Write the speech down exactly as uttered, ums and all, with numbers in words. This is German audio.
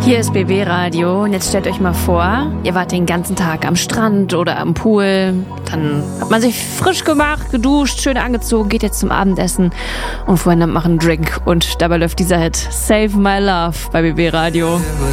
Hier ist B B Radio und jetzt stellt euch mal vor, ihr wart den ganzen Tag am Strand oder am Pool, dann hat man sich frisch gemacht, geduscht, schön angezogen, geht jetzt zum Abendessen und vorhin macht man einen Drink und dabei läuft dieser Hit Save My Love bei B B Radio.